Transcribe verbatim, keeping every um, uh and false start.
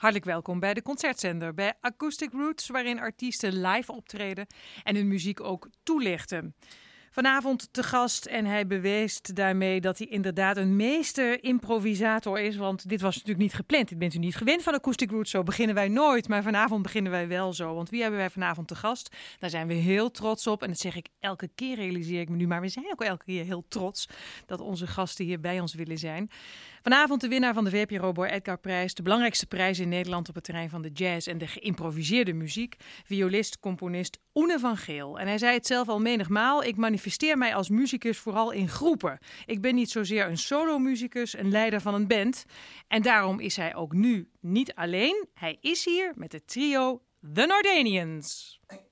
Hartelijk welkom bij de Concertzender, bij Acoustic Roots, waarin artiesten live optreden en hun muziek ook toelichten. Vanavond te gast en hij beweest daarmee dat hij inderdaad een meester improvisator is. Want dit was natuurlijk niet gepland. Dit bent u niet gewend van Acoustic Roots. Zo beginnen wij nooit. Maar vanavond beginnen wij wel zo. Want wie hebben wij vanavond te gast? Daar zijn we heel trots op. En dat zeg ik elke keer, realiseer ik me nu. Maar we zijn ook elke keer heel trots dat onze gasten hier bij ons willen zijn. Vanavond de winnaar van de V P R O Boy Edgar-prijs. De belangrijkste prijs in Nederland op het terrein van de jazz en de geïmproviseerde muziek. Violist, componist Oene van Geel. En hij zei het zelf al menigmaal. Ik manifesteer mij als muzikus vooral in groepen. Ik ben niet zozeer een solo-muzikus, een leider van een band. En daarom is hij ook nu niet alleen. Hij is hier met het trio The Nordanians.